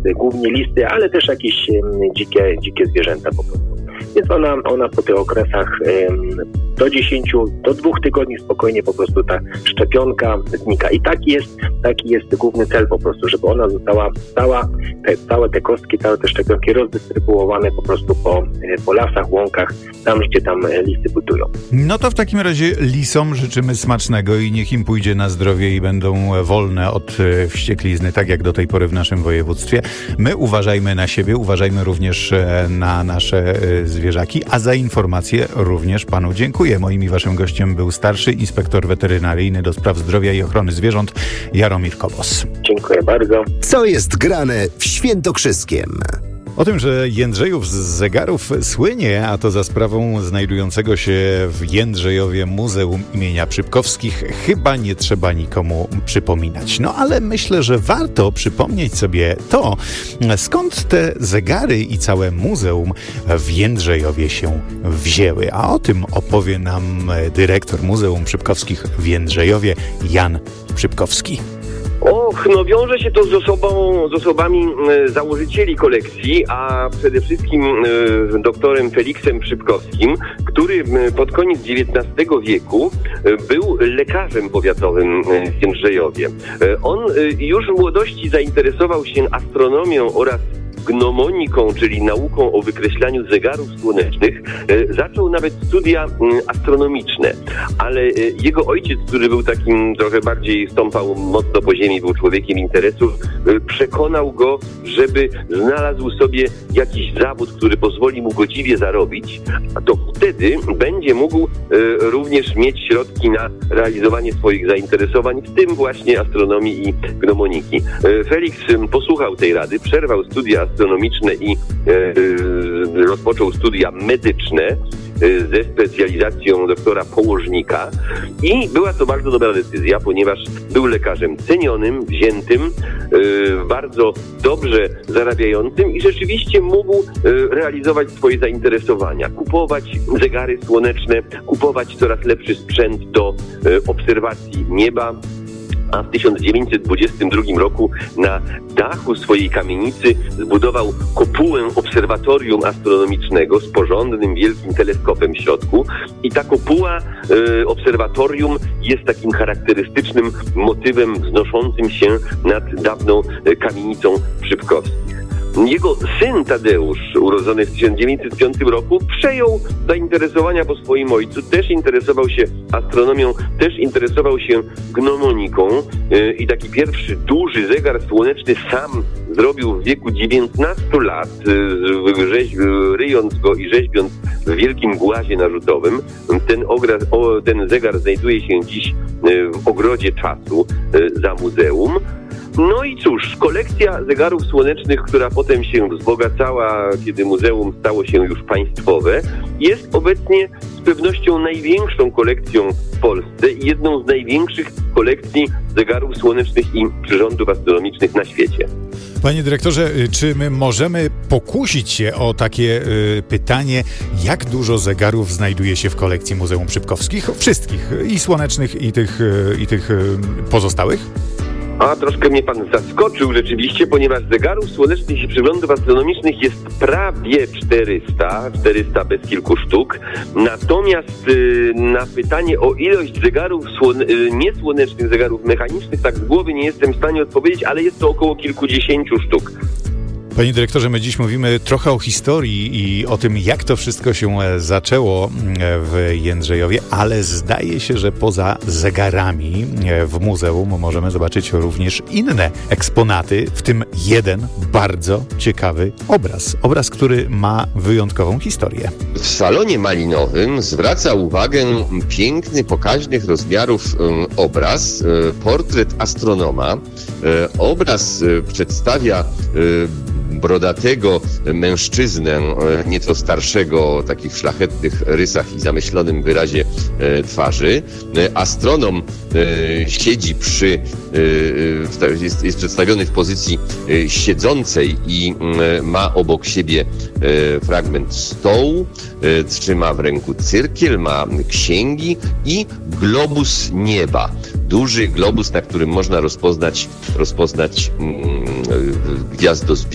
głównie listy, ale też jakieś dzikie zwierzęta po prostu. Więc ona po tych okresach do 2 tygodni spokojnie po prostu ta szczepionka znika. I taki jest główny cel po prostu, żeby ona została całe te kostki, całe te szczepionki rozdystrybuowane po prostu po lasach, łąkach, tam gdzie tam lisy budują. No to w takim razie lisom życzymy smacznego i niech im pójdzie na zdrowie i będą wolne od wścieklizny, tak jak do tej pory w naszym województwie. My uważajmy na siebie, uważajmy również na nasze zwierzaki, a za informacje również panu dziękuję. Moim i waszym gościem był starszy inspektor weterynaryjny do spraw zdrowia i ochrony zwierząt Jaromir Kobos. Dziękuję bardzo. Co jest grane w Świętokrzyskiem? O tym, że Jędrzejów z zegarów słynie, a to za sprawą znajdującego się w Jędrzejowie Muzeum imienia Przypkowskich, chyba nie trzeba nikomu przypominać. No ale myślę, że warto przypomnieć sobie to, skąd te zegary i całe muzeum w Jędrzejowie się wzięły. A o tym opowie nam dyrektor Muzeum Przypkowskich w Jędrzejowie, Jan Przypkowski. No wiąże się to z osobami założycieli kolekcji, a przede wszystkim doktorem Feliksem Przypkowskim, który pod koniec XIX wieku był lekarzem powiatowym w Jędrzejowie. On już w młodości zainteresował się astronomią oraz gnomoniką, czyli nauką o wykreślaniu zegarów słonecznych. Zaczął nawet studia astronomiczne, ale jego ojciec, który był takim trochę bardziej stąpał mocno po ziemi, był człowiekiem interesów, przekonał go, żeby znalazł sobie jakiś zawód, który pozwoli mu godziwie zarobić, a to wtedy będzie mógł również mieć środki na realizowanie swoich zainteresowań, w tym właśnie astronomii i gnomoniki. Feliks posłuchał tej rady, przerwał studia astronomiczne i rozpoczął studia medyczne ze specjalizacją doktora położnika i była to bardzo dobra decyzja, ponieważ był lekarzem cenionym, wziętym, bardzo dobrze zarabiającym i rzeczywiście mógł realizować swoje zainteresowania, kupować zegary słoneczne, kupować coraz lepszy sprzęt do obserwacji nieba. A w 1922 roku na dachu swojej kamienicy zbudował kopułę obserwatorium astronomicznego z porządnym, wielkim teleskopem w środku. I ta kopuła obserwatorium jest takim charakterystycznym motywem wznoszącym się nad dawną kamienicą Przypkowskich. Jego syn Tadeusz, urodzony w 1905 roku, przejął zainteresowania po swoim ojcu, też interesował się astronomią, też interesował się gnomoniką i taki pierwszy duży zegar słoneczny sam zrobił w wieku 19 lat, ryjąc go i rzeźbiąc w wielkim głazie narzutowym. Ten zegar znajduje się dziś w ogrodzie czasu za muzeum. No i cóż, kolekcja zegarów słonecznych, która potem się wzbogacała, kiedy muzeum stało się już państwowe, jest obecnie z pewnością największą kolekcją w Polsce i jedną z największych kolekcji zegarów słonecznych i przyrządów astronomicznych na świecie. Panie dyrektorze, czy my możemy pokusić się o takie pytanie, jak dużo zegarów znajduje się w kolekcji Muzeum Przypkowskich? Wszystkich, i słonecznych, i tych pozostałych? A troszkę mnie pan zaskoczył rzeczywiście, ponieważ zegarów słonecznych i przyrządów astronomicznych jest prawie 400 bez kilku sztuk. Natomiast na pytanie o ilość zegarów niesłonecznych, zegarów mechanicznych, tak z głowy nie jestem w stanie odpowiedzieć, ale jest to około kilkudziesięciu sztuk. Panie dyrektorze, my dziś mówimy trochę o historii i o tym, jak to wszystko się zaczęło w Jędrzejowie, ale zdaje się, że poza zegarami w muzeum możemy zobaczyć również inne eksponaty, w tym jeden bardzo ciekawy obraz. Obraz, który ma wyjątkową historię. W salonie malinowym zwraca uwagę piękny, pokaźnych rozmiarów obraz, portret astronoma. Obraz przedstawia brodatego mężczyznę, nieco starszego, o takich szlachetnych rysach i zamyślonym wyrazie twarzy. Astronom siedzi jest przedstawiony w pozycji siedzącej i ma obok siebie fragment stołu, trzyma w ręku cyrkiel, ma księgi i globus nieba. Duży globus, na którym można rozpoznać gwiazdozbiory.